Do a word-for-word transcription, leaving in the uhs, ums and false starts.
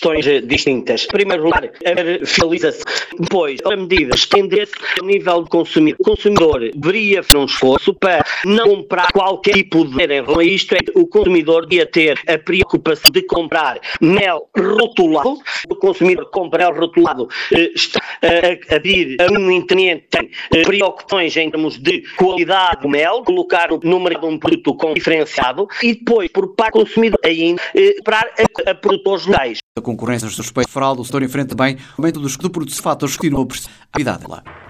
questões distintas. Em primeiro lugar, a fiscalização. Depois, a medida estender-se a nível de consumidor. O consumidor deveria fazer um esforço para não comprar qualquer tipo de em relação a isto. É o consumidor ia ter a preocupação de comprar mel rotulado. O consumidor compra mel rotulado está a vir a um internet tem preocupações em termos de qualidade do mel, colocar no número de um produto com diferenciado e depois, por parte do consumidor, ainda para a, a produtores locais. A concorrência nos respeitos de fraude, o setor enfrenta também o aumento dos produtos de fatores que continuam a atividade lá.